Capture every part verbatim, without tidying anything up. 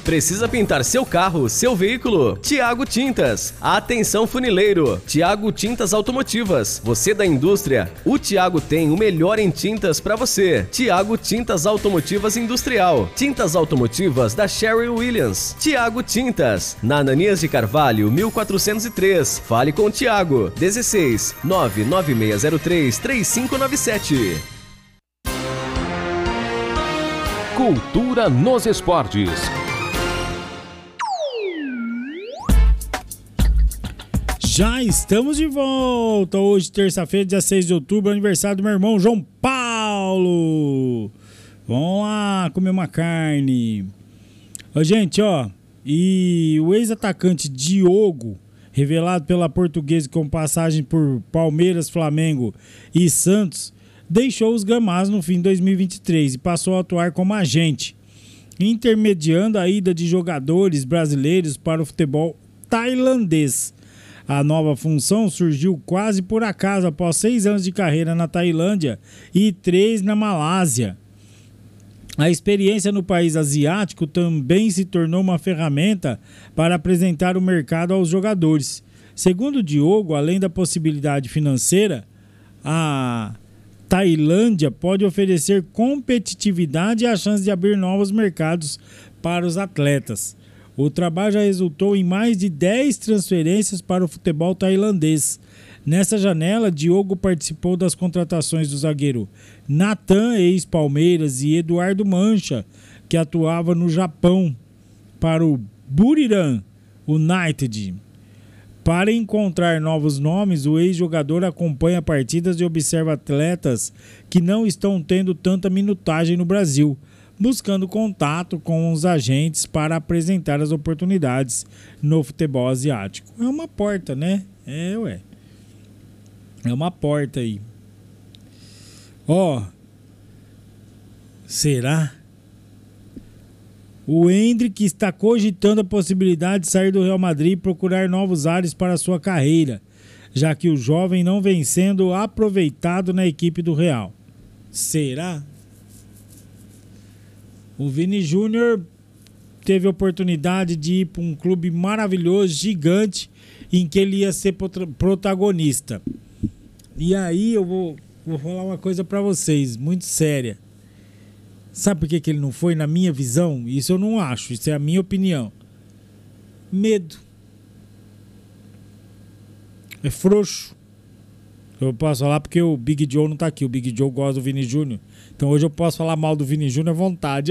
Precisa pintar seu carro, seu veículo? Tiago Tintas. Atenção funileiro. Tiago Tintas Automotivas. Você da indústria? O Tiago tem o melhor em tintas para você. Tiago Tintas Automotivas Industrial. Tintas automotivas da Sherwin Williams. Tiago Tintas. Na Ananias de Carvalho, mil quatrocentos e três. Fale com o Tiago. dezesseis nove nove seis zero três três cinco nove sete. Cultura nos esportes. Já estamos de volta. Hoje, terça-feira, dia seis de outubro, aniversário do meu irmão João Paulo. Vamos lá comer uma carne. Ô, gente, ó. E o ex-atacante Diogo, revelado pela Portuguesa com passagem por Palmeiras, Flamengo e Santos, deixou os gramados no fim de dois mil e vinte e três e passou a atuar como agente, intermediando a ida de jogadores brasileiros para o futebol tailandês. A nova função surgiu quase por acaso após seis anos de carreira na Tailândia e três na Malásia. A experiência no país asiático também se tornou uma ferramenta para apresentar o mercado aos jogadores. Segundo Diogo, além da possibilidade financeira, a Tailândia pode oferecer competitividade e a chance de abrir novos mercados para os atletas. O trabalho já resultou em mais de dez transferências para o futebol tailandês. Nessa janela, Diogo participou das contratações do zagueiro Nathan, ex-Palmeiras, e Eduardo Mancha, que atuava no Japão, para o Buriram United. Para encontrar novos nomes, o ex-jogador acompanha partidas e observa atletas que não estão tendo tanta minutagem no Brasil, buscando contato com os agentes para apresentar as oportunidades no futebol asiático. É uma porta, né? É, ué. É uma porta aí. Ó. Será? O Endrick está cogitando a possibilidade de sair do Real Madrid e procurar novos ares para sua carreira, já que o jovem não vem sendo aproveitado na equipe do Real. Será? O Vini Júnior teve a oportunidade de ir para um clube maravilhoso, gigante, em que ele ia ser protagonista. E aí eu vou, vou falar uma coisa para vocês, muito séria. Sabe por que, que ele não foi, na minha visão? Isso eu não acho, isso é a minha opinião. Medo. É frouxo. Eu posso falar porque o Big Joe não tá aqui. O Big Joe gosta do Vini Júnior. Então hoje eu posso falar mal do Vini Júnior à vontade.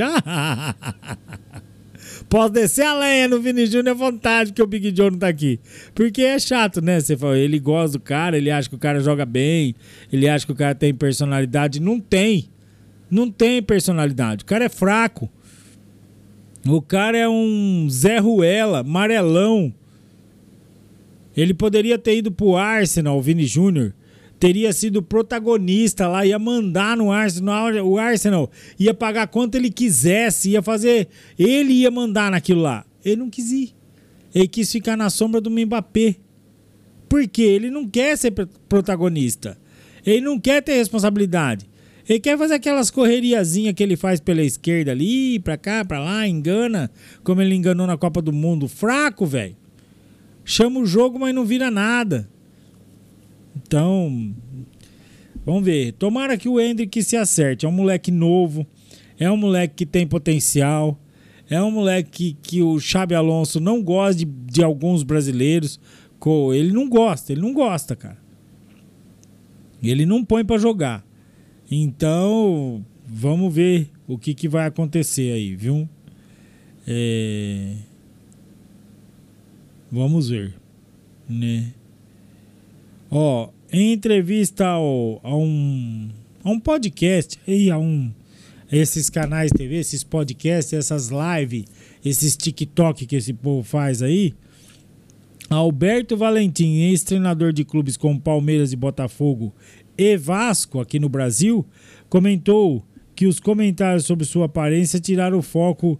Posso descer a lenha no Vini Júnior à vontade, porque o Big Joe não tá aqui. Porque é chato, né? Você fala, ele gosta do cara, ele acha que o cara joga bem, ele acha que o cara tem personalidade. Não tem. Não tem personalidade. O cara é fraco. O cara é um Zé Ruela, amarelão. Ele poderia ter ido pro Arsenal, o Vini Júnior. Teria sido protagonista lá, ia mandar no Arsenal, o Arsenal ia pagar quanto ele quisesse, ia fazer, ele ia mandar naquilo lá. Ele não quis ir. Ele quis ficar na sombra do Mbappé. Por quê? Ele não quer ser protagonista. Ele não quer ter responsabilidade. Ele quer fazer aquelas correriazinhas que ele faz pela esquerda ali, pra cá, pra lá, engana, como ele enganou na Copa do Mundo. Fraco, velho. Chama o jogo, mas não vira nada. Então, vamos ver. Tomara que o Endrick se acerte. É um moleque novo. É um moleque que tem potencial. É um moleque que, que o Xabi Alonso não gosta de, de alguns brasileiros. Ele não gosta. Ele não gosta, cara. Ele não põe pra jogar. Então, vamos ver o que, que vai acontecer aí, viu? É... Vamos ver, né? Ó, em entrevista ao, a, um, a um podcast, aí a um, esses canais de T V, esses podcasts, essas lives, esses TikTok que esse povo faz aí, Alberto Valentim, ex-treinador de clubes como Palmeiras e Botafogo e Vasco aqui no Brasil, comentou que os comentários sobre sua aparência tiraram o foco